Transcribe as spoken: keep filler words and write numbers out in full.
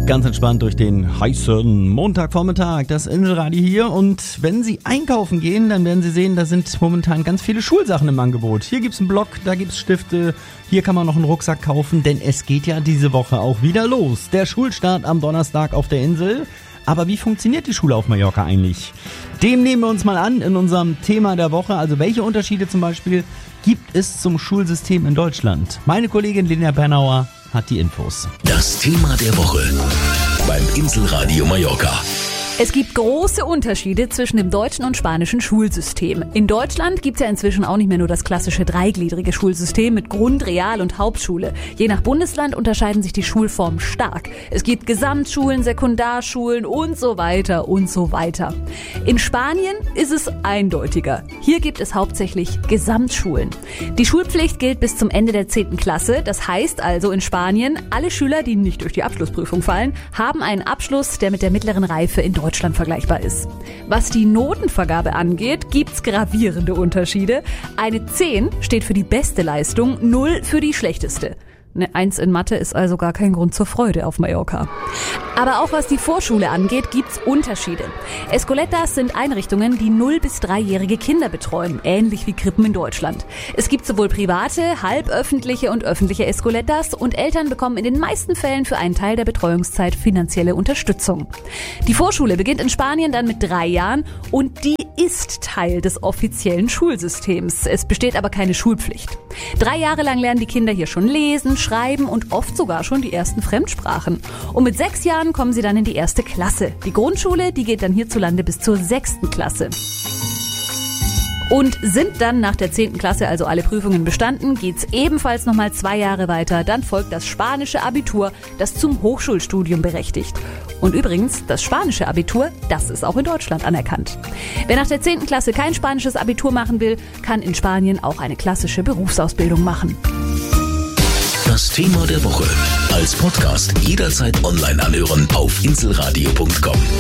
Ganz entspannt durch den heißen Montagvormittag, das Inselradio hier. Und wenn Sie einkaufen gehen, dann werden Sie sehen, da sind momentan ganz viele Schulsachen im Angebot. Hier gibt's einen Block, da gibt's Stifte, hier kann man noch einen Rucksack kaufen, denn es geht ja diese Woche auch wieder los. Der Schulstart am Donnerstag auf der Insel. Aber wie funktioniert die Schule auf Mallorca eigentlich? Dem nehmen wir uns mal an in unserem Thema der Woche. Also welche Unterschiede zum Beispiel gibt es zum Schulsystem in Deutschland? Meine Kollegin Lena Bernauer hat die Infos. Das Thema der Woche beim Inselradio Mallorca. Es gibt große Unterschiede zwischen dem deutschen und spanischen Schulsystem. In Deutschland gibt es ja inzwischen auch nicht mehr nur das klassische dreigliedrige Schulsystem mit Grund-, Real- und Hauptschule. Je nach Bundesland unterscheiden sich die Schulformen stark. Es gibt Gesamtschulen, Sekundarschulen und so weiter und so weiter. In Spanien ist es eindeutiger. Hier gibt es hauptsächlich Gesamtschulen. Die Schulpflicht gilt bis zum Ende der zehnten Klasse. Das heißt also in Spanien, alle Schüler, die nicht durch die Abschlussprüfung fallen, haben einen Abschluss, der mit der mittleren Reife in Deutschland Deutschland vergleichbar ist. Was die Notenvergabe angeht, gibt's gravierende Unterschiede. Eine zehn steht für die beste Leistung, null für die schlechteste. Eine eins in Mathe ist also gar kein Grund zur Freude auf Mallorca. Aber auch was die Vorschule angeht, gibt's Unterschiede. Escoletas sind Einrichtungen, die null- bis dreijährige Kinder betreuen, ähnlich wie Krippen in Deutschland. Es gibt sowohl private, halböffentliche und öffentliche Escoletas und Eltern bekommen in den meisten Fällen für einen Teil der Betreuungszeit finanzielle Unterstützung. Die Vorschule beginnt in Spanien dann mit drei Jahren und die ist Teil des offiziellen Schulsystems. Es besteht aber keine Schulpflicht. Drei Jahre lang lernen die Kinder hier schon lesen, schreiben und oft sogar schon die ersten Fremdsprachen. Und mit sechs Jahren kommen sie dann in die erste Klasse. Die Grundschule, die geht dann hierzulande bis zur sechsten Klasse. Und sind dann nach der zehnten Klasse also alle Prüfungen bestanden, geht's ebenfalls nochmal zwei Jahre weiter. Dann folgt das spanische Abitur, das zum Hochschulstudium berechtigt. Und übrigens, das spanische Abitur, das ist auch in Deutschland anerkannt. Wer nach der zehnten Klasse kein spanisches Abitur machen will, kann in Spanien auch eine klassische Berufsausbildung machen. Das Thema der Woche als Podcast jederzeit online anhören auf inselradio punkt com.